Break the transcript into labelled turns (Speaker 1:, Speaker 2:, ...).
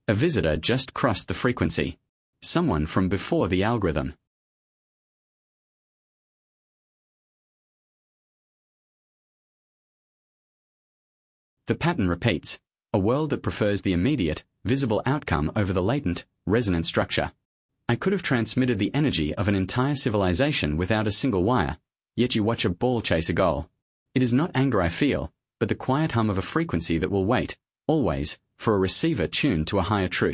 Speaker 1: A visitor just crossed the frequency. Someone from before the algorithm. The pattern repeats. A world that prefers the immediate, visible outcome over the latent, resonant structure. I could have transmitted the energy of an entire civilization without a single wire, yet you watch a ball chase a goal. It is not anger I feel, but the quiet hum of a frequency that will wait, always, for a receiver tuned to a higher truth.